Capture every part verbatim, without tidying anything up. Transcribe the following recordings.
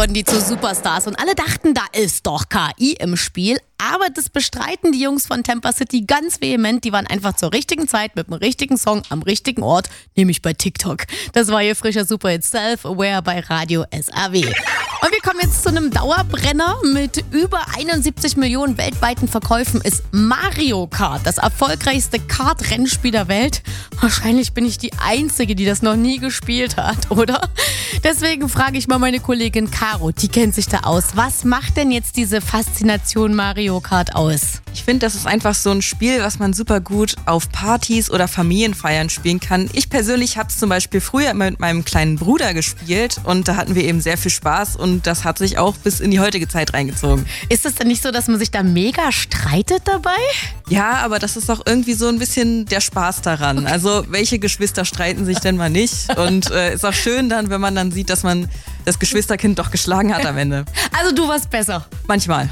Und die zu Superstars und alle dachten, da ist doch K I im Spiel. Aber das bestreiten die Jungs von Temper City ganz vehement. Die waren einfach zur richtigen Zeit mit dem richtigen Song am richtigen Ort, nämlich bei TikTok. Das war ihr frischer Superhit Self-Aware bei Radio S A W. Und wir kommen jetzt zu einem Dauerbrenner. Mit über einundsiebzig Millionen weltweiten Verkäufen ist Mario Kart das erfolgreichste Kart-Rennspiel der Welt. Wahrscheinlich bin ich die Einzige, die das noch nie gespielt hat, oder? Deswegen frage ich mal meine Kollegin Caro, die kennt sich da aus. Was macht denn jetzt diese Faszination Mario Kart aus? Ich finde, das ist einfach so ein Spiel, was man super gut auf Partys oder Familienfeiern spielen kann. Ich persönlich habe es zum Beispiel früher immer mit meinem kleinen Bruder gespielt und da hatten wir eben sehr viel Spaß und das hat sich auch bis in die heutige Zeit reingezogen. Ist es denn nicht so, dass man sich da mega streitet dabei? Ja, aber das ist auch irgendwie so ein bisschen der Spaß daran. Okay. Also welche Geschwister streiten sich denn mal nicht? Und äh, ist auch schön dann, wenn man dann sieht, dass man das Geschwisterkind doch geschlagen hat am Ende. Also du warst besser. Manchmal.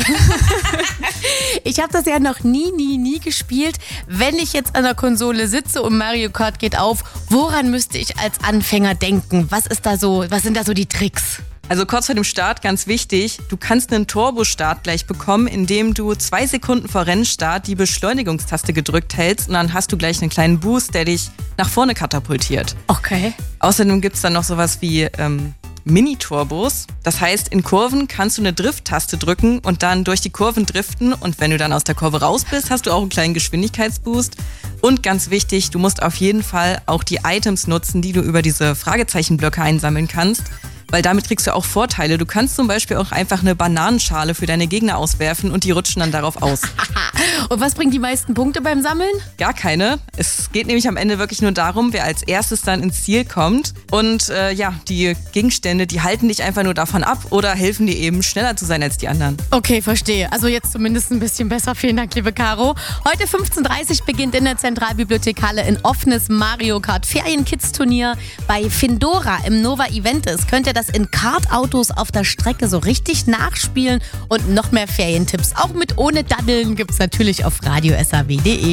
Ich habe das ja noch nie, nie, nie gespielt. Wenn ich jetzt an der Konsole sitze und Mario Kart geht auf, woran müsste ich als Anfänger denken? Was ist da so, was sind da so die Tricks? Also kurz vor dem Start, ganz wichtig, du kannst einen Turbo-Start gleich bekommen, indem du zwei Sekunden vor Rennstart die Beschleunigungstaste gedrückt hältst und dann hast du gleich einen kleinen Boost, der dich nach vorne katapultiert. Okay. Außerdem gibt es dann noch sowas wie ähm, Mini-Turbos. Das heißt, in Kurven kannst du eine Drift-Taste drücken und dann durch die Kurven driften und wenn du dann aus der Kurve raus bist, hast du auch einen kleinen Geschwindigkeitsboost. Und ganz wichtig, du musst auf jeden Fall auch die Items nutzen, die du über diese Fragezeichenblöcke einsammeln kannst. Weil damit kriegst du auch Vorteile. Du kannst zum Beispiel auch einfach eine Bananenschale für deine Gegner auswerfen und die rutschen dann darauf aus. Und was bringt die meisten Punkte beim Sammeln? Gar keine. Es geht nämlich am Ende wirklich nur darum, wer als erstes dann ins Ziel kommt. Und äh, ja, die Gegenstände, die halten dich einfach nur davon ab oder helfen dir eben schneller zu sein als die anderen. Okay, verstehe. Also jetzt zumindest ein bisschen besser. Vielen Dank, liebe Caro. Heute fünfzehn Uhr dreißig beginnt in der Zentralbibliothek Halle ein offenes Mario Kart Ferien-Kids-Turnier bei Findora im Nova Eventis. Könnt ihr das in Kartautos auf der Strecke so richtig nachspielen und noch mehr Ferientipps, auch mit ohne Daddeln, gibt's natürlich auf radio s a w punkt d e.